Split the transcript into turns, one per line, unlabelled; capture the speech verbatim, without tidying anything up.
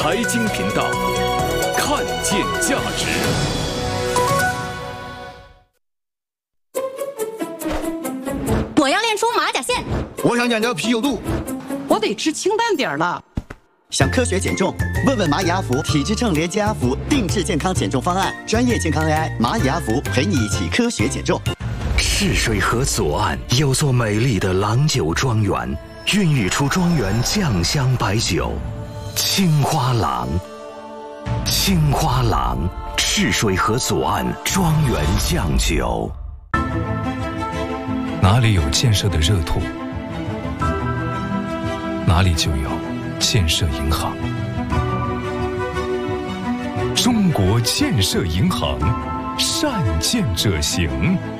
财经频道，看见价值。
我要练出马甲线，
我想减掉啤酒肚，
我得吃清淡点了。
想科学减重？问问蚂蚁阿福体脂秤连接阿福定制健康减重方案，专业健康 A I 蚂蚁阿福陪你一起科学减重。
赤水河左岸有座美丽的郎酒庄园，孕育出庄园酱香白酒青花郎。青花郎，赤水河左岸庄园酱酒。
哪里有建设的热土，哪里就有建设银行。中国建设银行，善建者行。